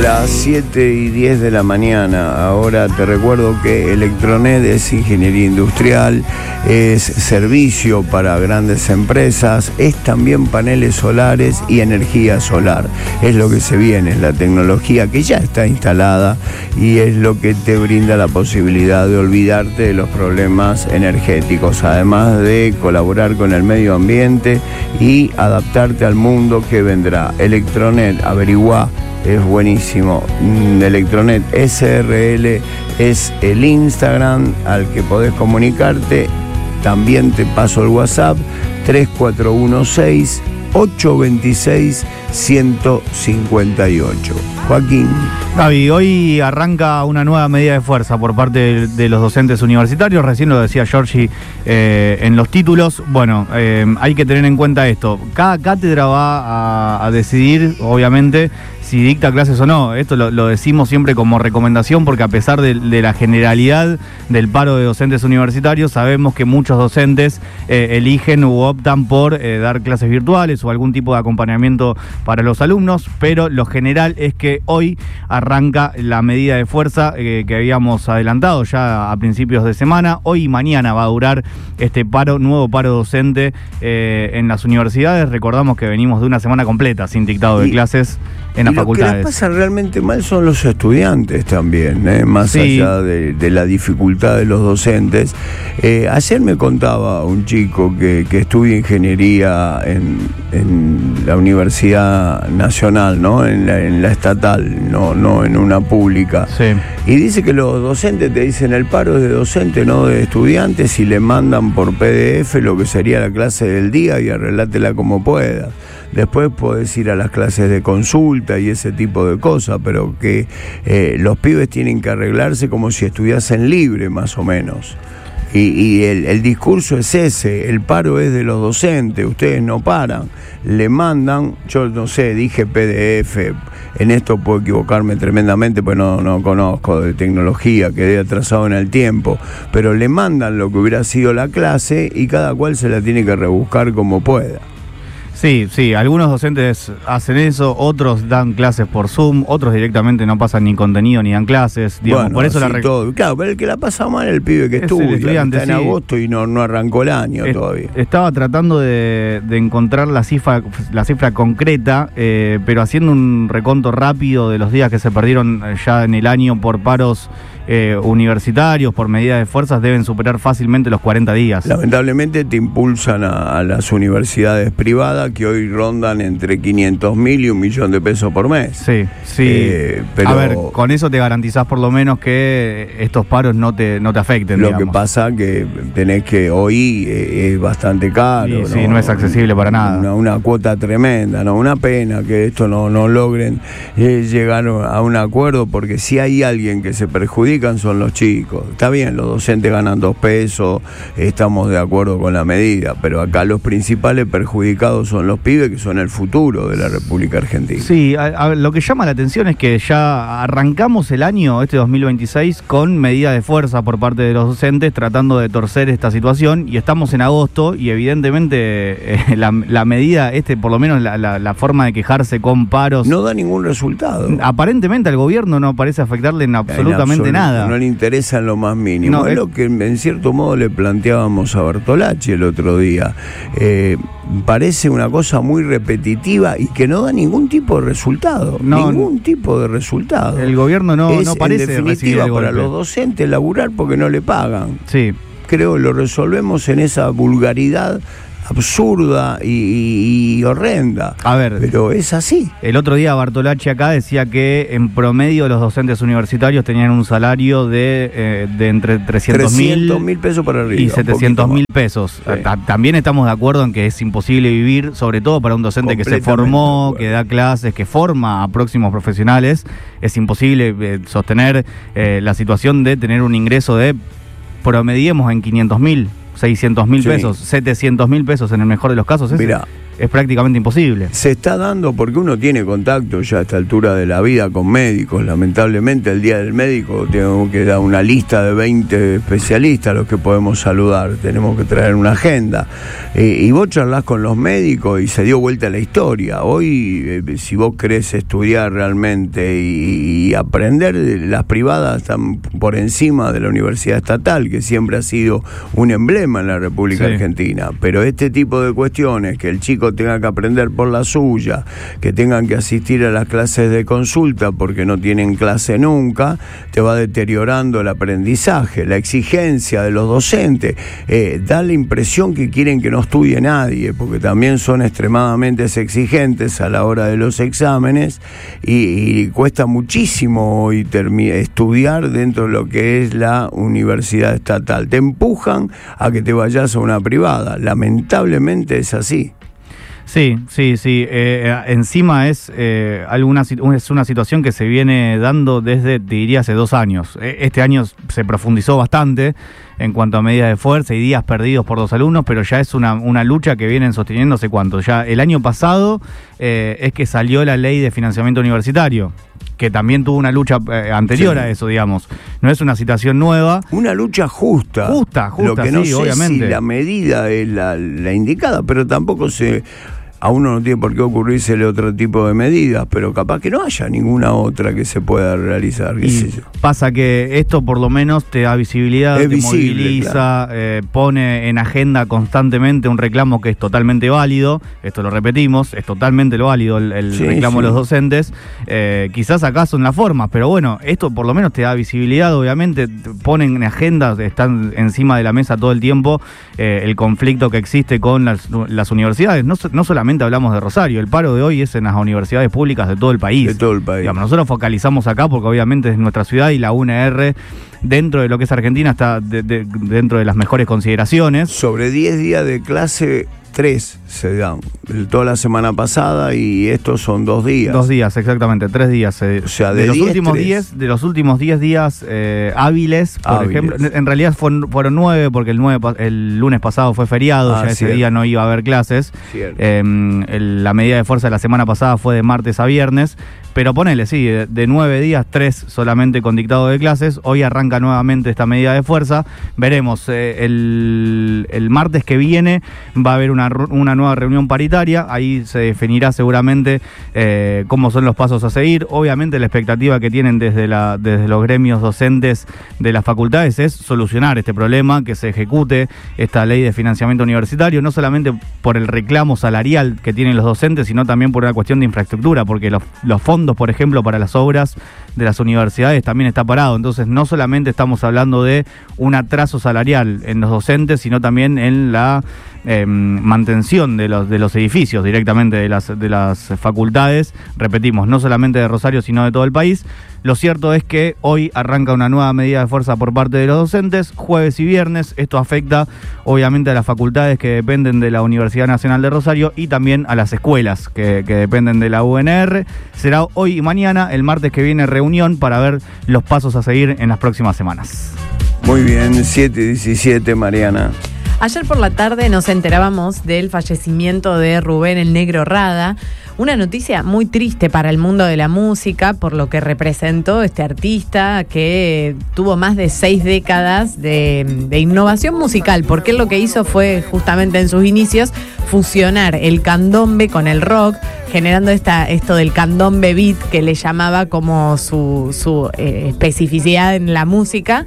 Las 7:10 de la mañana. Ahora te recuerdo que Electronet es ingeniería industrial, es servicio para grandes empresas, es también paneles solares y energía solar. Es lo que se viene, es la tecnología que ya está instalada y es lo que te brinda la posibilidad de olvidarte de los problemas energéticos, además de colaborar con el medio ambiente y adaptarte al mundo que vendrá. Electronet, averiguá. Es buenísimo. Electronet SRL es el Instagram al que podés comunicarte. También te paso el WhatsApp 3416-826-158. Joaquín. Gaby, hoy arranca una nueva medida de fuerza por parte de los docentes universitarios. Recién lo decía Giorgi en los títulos. Bueno, hay que tener en cuenta esto. Cada cátedra va a decidir, obviamente, si dicta clases o no. Esto lo decimos siempre como recomendación porque a pesar de la generalidad del paro de docentes universitarios, sabemos que muchos docentes eligen u optan por dar clases virtuales o algún tipo de acompañamiento para los alumnos, pero lo general es que hoy arranca la medida de fuerza que habíamos adelantado ya a principios de semana. Hoy y mañana va a durar este nuevo paro docente en las universidades. Recordamos que venimos de una semana completa sin dictado de clases en las facultades. Lo que les pasa realmente mal son los estudiantes también, más allá de la dificultad de los docentes. Ayer me contaba un chico que estudia ingeniería en la Universidad Nacional, ¿no? En la estatal, no en una pública. Sí. Y dice que los docentes te dicen el paro es de docente, no de estudiantes, y le mandan por PDF lo que sería la clase del día y arreglátela como puedas. Después podés ir a las clases de consulta y ese tipo de cosas, pero que los pibes tienen que arreglarse como si estudiasen libre, más o menos. Y el discurso es ese, el paro es de los docentes, ustedes no paran, le mandan, yo no sé, dije PDF, en esto puedo equivocarme tremendamente, pues no conozco de tecnología, quedé atrasado en el tiempo, pero le mandan lo que hubiera sido la clase y cada cual se la tiene que rebuscar como pueda. Sí, algunos docentes hacen eso, otros dan clases por Zoom, otros directamente no pasan ni contenido ni dan clases. Digamos, bueno, por eso todo. Claro, pero el que la pasa mal es el pibe que estudia, está en agosto y no arrancó el año todavía. Estaba tratando de encontrar la cifra concreta, pero haciendo un reconto rápido de los días que se perdieron ya en el año por paros universitarios, por medidas de fuerzas, deben superar fácilmente los 40 días. Lamentablemente te impulsan a las universidades privadas que hoy rondan entre 500.000 y $1.000.000 por mes. Sí. Pero a ver, con eso te garantizás por lo menos que estos paros no te afecten. Lo digamos. que pasa que tenés que hoy es bastante caro. Sí, no es accesible para nada. Una cuota tremenda, ¿no? Una pena que esto no logren llegar a un acuerdo, porque si hay alguien que se perjudican son los chicos. Está bien, los docentes ganan 2 pesos, estamos de acuerdo con la medida, pero acá los principales perjudicados son los pibes, que son el futuro de la República Argentina. Sí, lo que llama la atención es que ya arrancamos el año, este 2026, con medida de fuerza por parte de los docentes, tratando de torcer esta situación, y estamos en agosto, y evidentemente la medida, por lo menos la forma de quejarse con paros, no da ningún resultado. Aparentemente al gobierno no parece afectarle en absolutamente nada. No le interesa en lo más mínimo. Es lo que en cierto modo le planteábamos a Bertolacci el otro día. Parece una cosa muy repetitiva y que no da ningún tipo de resultado. Ningún tipo de resultado. El gobierno no parece, en definitiva, para los docentes laburar porque no le pagan. Sí. Creo que lo resolvemos en esa vulgaridad absurda y horrenda. A ver, pero es así. El otro día Bertolacci acá decía que en promedio los docentes universitarios tenían un salario de entre 300.000 pesos para arriba y 700.000 pesos. Sí. También estamos de acuerdo en que es imposible vivir, sobre todo para un docente que se formó, que da clases, que forma a próximos profesionales. Es imposible sostener la situación de tener un ingreso de, promediemos en 500.000, 600.000 pesos, 700.000 pesos en el mejor de los casos. Mirá, es prácticamente imposible. Se está dando porque uno tiene contacto ya a esta altura de la vida con médicos. Lamentablemente el día del médico tengo que dar una lista de 20 especialistas a los que podemos saludar, tenemos que traer una agenda, y vos charlás con los médicos y se dio vuelta la historia. Hoy si vos querés estudiar realmente y aprender, las privadas están por encima de la universidad estatal, que siempre ha sido un emblema en la República Argentina. Pero este tipo de cuestiones, que el chico tenga que aprender por la suya, que tengan que asistir a las clases de consulta porque no tienen clase nunca, te va deteriorando el aprendizaje, la exigencia de los docentes. Da la impresión que quieren que no estudie nadie, porque también son extremadamente exigentes a la hora de los exámenes, y cuesta muchísimo hoy estudiar dentro de lo que es la universidad estatal. Te empujan a que te vayas a una privada. Lamentablemente es así. Sí. Encima es una situación que se viene dando desde, te diría, hace 2 años. Este año se profundizó bastante en cuanto a medidas de fuerza y días perdidos por los alumnos, pero ya es una lucha que vienen sosteniendo hace cuánto. Ya el año pasado es que salió la ley de financiamiento universitario, que también tuvo una lucha anterior a eso, digamos. No es una situación nueva. Una lucha justa. Justa, lo que no sé obviamente. Si la medida es la indicada, pero tampoco a uno no tiene por qué ocurrírsele otro tipo de medidas, pero capaz que no haya ninguna otra que se pueda realizar. Pasa que esto por lo menos te da visibilidad, te moviliza, claro. Pone en agenda constantemente un reclamo que es totalmente válido. Esto lo repetimos, es totalmente válido el reclamo de los docentes. Quizás acaso en la forma, pero bueno, esto por lo menos te da visibilidad, obviamente, ponen en agenda, están encima de la mesa todo el tiempo el conflicto que existe con las universidades, no solamente hablamos de Rosario, el paro de hoy es en las universidades públicas de todo el país. De todo el país. Digamos, nosotros focalizamos acá porque obviamente es nuestra ciudad y la UNR, dentro de lo que es Argentina, está dentro de las mejores consideraciones. Sobre 10 días de clase, 3 se dan, toda la semana pasada, y estos son 2 días. 2 días, exactamente, 3 días. O sea, de los últimos 10 días hábiles, por ejemplo, en realidad fueron 9, porque el lunes pasado fue feriado, ya ese día no iba a haber clases. La medida de fuerza de la semana pasada fue de martes a viernes, pero ponele, de 9 días, 3 solamente con dictado de clases. Hoy arranca nuevamente esta medida de fuerza. Veremos, el martes que viene va a haber una nueva reunión paritaria. Ahí se definirá seguramente cómo son los pasos a seguir. Obviamente la expectativa que tienen desde los gremios docentes de las facultades es solucionar este problema, que se ejecute esta ley de financiamiento universitario, no solamente por el reclamo salarial que tienen los docentes, sino también por una cuestión de infraestructura, porque los fondos, por ejemplo, para las obras de las universidades también está parado. Entonces no solamente estamos hablando de un atraso salarial en los docentes, sino también en la mantención de los edificios directamente de las facultades. Repetimos, no solamente de Rosario, sino de todo el país. Lo cierto es que hoy arranca una nueva medida de fuerza por parte de los docentes, jueves y viernes. Esto afecta obviamente a las facultades que dependen de la Universidad Nacional de Rosario y también a las escuelas que dependen de la UNR. Será hoy y mañana, el martes que viene, reunión para ver los pasos a seguir en las próximas semanas. Muy bien, 7:17, Mariana. Ayer por la tarde nos enterábamos del fallecimiento de Rubén el Negro Rada, una noticia muy triste para el mundo de la música, por lo que representó este artista que tuvo más de 6 décadas de innovación musical, porque él lo que hizo fue justamente en sus inicios fusionar el candombe con el rock, generando esto del candombe beat, que le llamaba como su especificidad en la música.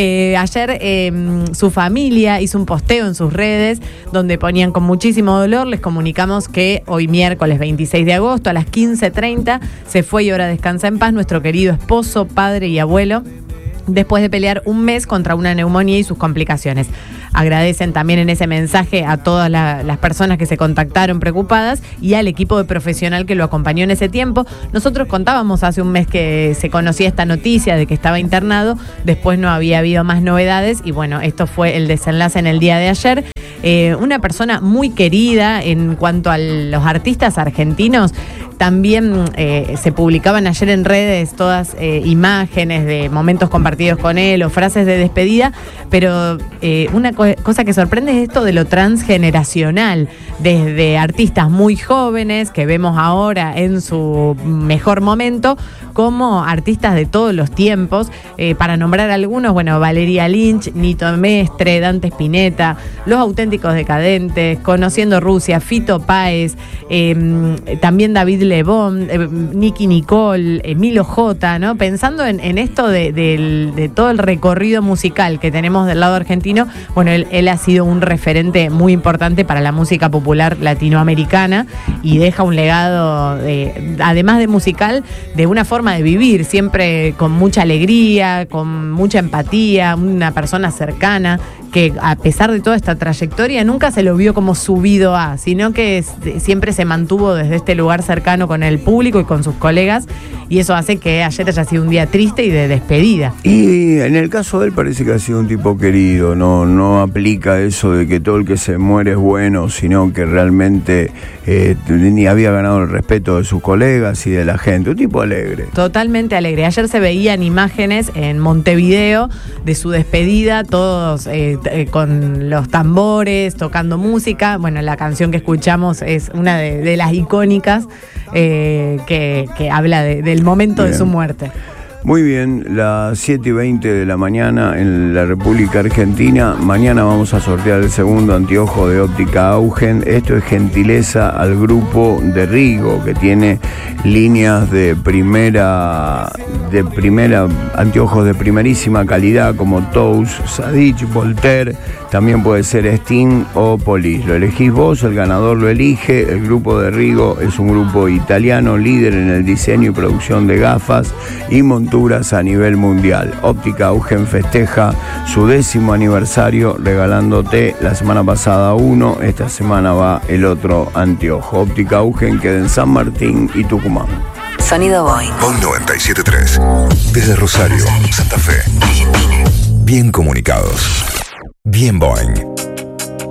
Ayer su familia hizo un posteo en sus redes donde ponían: con muchísimo dolor les comunicamos que hoy miércoles 26 de agosto a las 15:30 se fue y ahora descansa en paz nuestro querido esposo, padre y abuelo, después de pelear un mes contra una neumonía y sus complicaciones. Agradecen también en ese mensaje a todas las personas que se contactaron preocupadas y al equipo de profesional que lo acompañó en ese tiempo. Nosotros contábamos hace un mes que se conocía esta noticia de que estaba internado, después no había habido más novedades y bueno, esto fue el desenlace en el día de ayer. una persona muy querida en cuanto a los artistas argentinos. También se publicaban ayer en redes todas imágenes de momentos compartidos con él o frases de despedida, pero una cosa que sorprende es esto de lo transgeneracional, desde artistas muy jóvenes que vemos ahora en su mejor momento, como artistas de todos los tiempos. Para nombrar algunos, bueno, Valeria Lynch, Nito Mestre, Dante Spinetta, Los Auténticos Decadentes, Conociendo Rusia, Fito Páez, también David Lebón, Nicky Nicole, Milo J, ¿no? Pensando en esto de todo el recorrido musical que tenemos del lado argentino, bueno, él ha sido un referente muy importante para la música popular latinoamericana y deja un legado, además de musical, de una forma de vivir, siempre con mucha alegría, con mucha empatía, una persona cercana, que a pesar de toda esta trayectoria nunca se lo vio como subido sino que siempre se mantuvo desde este lugar cercano con el público y con sus colegas, y eso hace que ayer haya sido un día triste y de despedida. Y en el caso de él parece que ha sido un tipo querido, no aplica eso de que todo el que se muere es bueno, sino que realmente ni había ganado el respeto de sus colegas y de la gente, un tipo alegre. Totalmente alegre. Ayer se veían imágenes en Montevideo de su despedida, todos con los tambores, tocando música. Bueno, la canción que escuchamos es una de las icónicas que habla del momento de su muerte. Muy bien, las 7:20 de la mañana en la República Argentina. Mañana vamos a sortear el segundo anteojo de óptica Augen. Esto es gentileza al grupo de Rigo, que tiene líneas de primera, anteojos de primerísima calidad como Tous, Sadig, Voltaire. También puede ser Sting o Polis. Lo elegís vos, el ganador lo elige. El grupo de Rigo es un grupo italiano líder en el diseño y producción de gafas y monturas a nivel mundial. Óptica Augen festeja su 10º aniversario regalándote la semana pasada uno, esta semana va el otro anteojo. Óptica Augen queda en San Martín y Tucumán. Sonido Boing. Boing 97.3. Desde Rosario, Santa Fe. Argentina. Bien comunicados. Bien Boing.